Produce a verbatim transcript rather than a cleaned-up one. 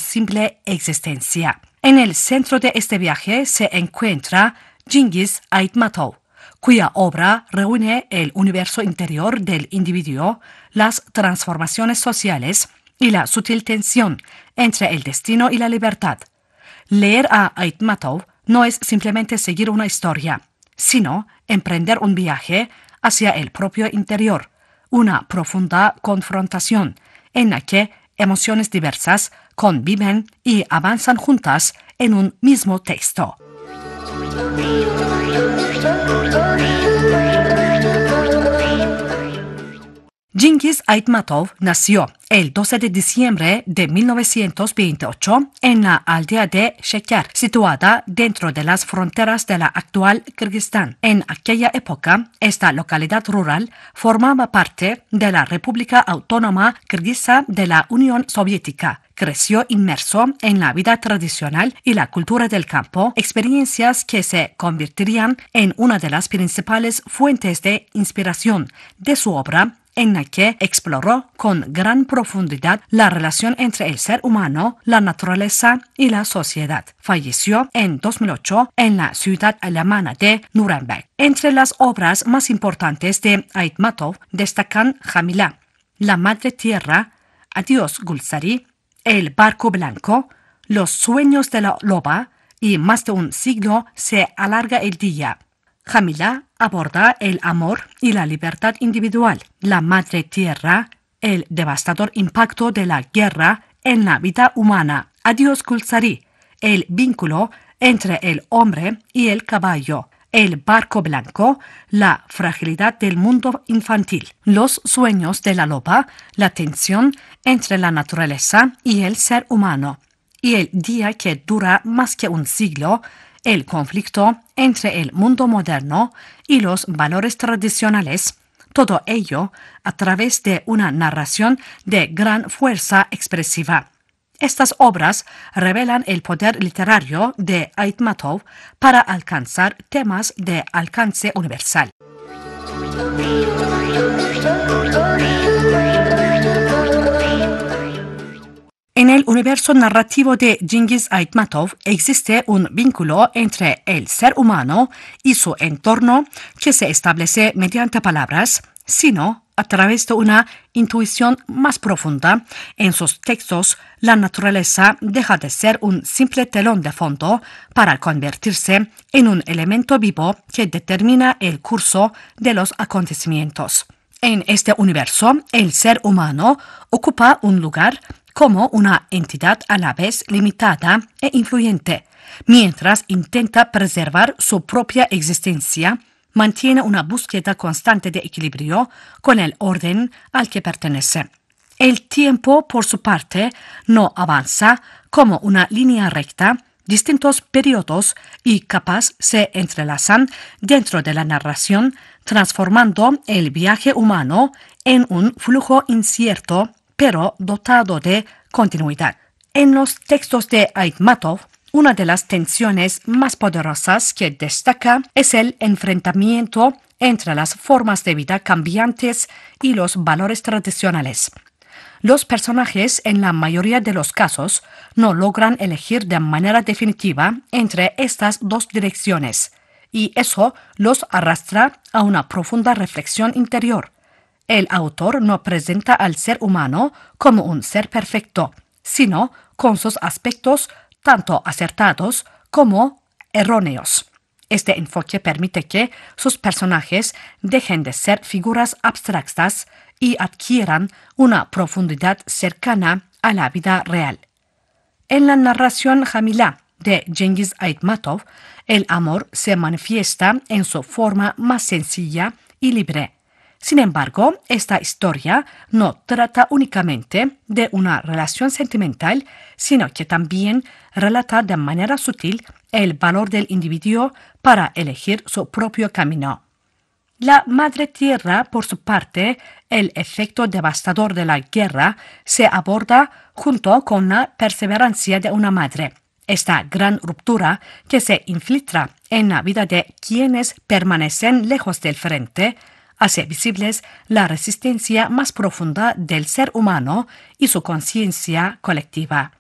simple existencia. En el centro de este viaje se encuentra Cengiz Aytmatov, cuya obra reúne el universo interior del individuo, las transformaciones sociales y la sutil tensión entre el destino y la libertad. Leer a Aytmatov no es simplemente seguir una historia, sino emprender un viaje hacia el propio interior, una profunda confrontación en la que emociones diversas conviven y avanzan juntas en un mismo texto. Cengiz Aytmatov nació el doce de diciembre de mil novecientos veintiocho en la aldea de Sheker, situada dentro de las fronteras de la actual Kirguistán. En aquella época, esta localidad rural formaba parte de la República Autónoma Kirguisa de la Unión Soviética. Creció inmerso en la vida tradicional y la cultura del campo, experiencias que se convertirían en una de las principales fuentes de inspiración de su obra, en la que exploró con gran profundidad la relación entre el ser humano, la naturaleza y la sociedad. Falleció en dos mil ocho en la ciudad alemana de Nuremberg. Entre las obras más importantes de Aytmatov destacan Jamila, La Madre Tierra, Adiós Gulzari, El Barco Blanco, Los Sueños de la Loba y Más de un siglo se alarga el día. Jamila aborda el amor y la libertad individual. La Madre Tierra, el devastador impacto de la guerra en la vida humana. Adiós Gulzari, el vínculo entre el hombre y el caballo. El Barco Blanco, la fragilidad del mundo infantil. Los Sueños de la Loba, la tensión entre la naturaleza y el ser humano. Y el día que dura más que un siglo, el conflicto entre el mundo moderno y los valores tradicionales, todo ello a través de una narración de gran fuerza expresiva. Estas obras revelan el poder literario de Aytmatov para alcanzar temas de alcance universal. En el universo narrativo de Cengiz Aytmatov existe un vínculo entre el ser humano y su entorno que se establece mediante palabras, sino a través de una intuición más profunda. En sus textos, la naturaleza deja de ser un simple telón de fondo para convertirse en un elemento vivo que determina el curso de los acontecimientos. En este universo, el ser humano ocupa un lugar como una entidad a la vez limitada e influyente. Mientras intenta preservar su propia existencia, mantiene una búsqueda constante de equilibrio con el orden al que pertenece. El tiempo, por su parte, no avanza como una línea recta. Distintos periodos y capas se entrelazan dentro de la narración, transformando el viaje humano en un flujo incierto, pero dotado de continuidad. En los textos de Aytmatov, una de las tensiones más poderosas que destaca es el enfrentamiento entre las formas de vida cambiantes y los valores tradicionales. Los personajes, en la mayoría de los casos, no logran elegir de manera definitiva entre estas dos direcciones, y eso los arrastra a una profunda reflexión interior. El autor no presenta al ser humano como un ser perfecto, sino con sus aspectos tanto acertados como erróneos. Este enfoque permite que sus personajes dejen de ser figuras abstractas y adquieran una profundidad cercana a la vida real. En la narración Jamila de Cengiz Aytmatov, el amor se manifiesta en su forma más sencilla y libre. Sin embargo, esta historia no trata únicamente de una relación sentimental, sino que también relata de manera sutil el valor del individuo para elegir su propio camino. La Madre Tierra, por su parte, el efecto devastador de la guerra, se aborda junto con la perseverancia de una madre. Esta gran ruptura que se infiltra en la vida de quienes permanecen lejos del frente hace visibles la resistencia más profunda del ser humano y su conciencia colectiva.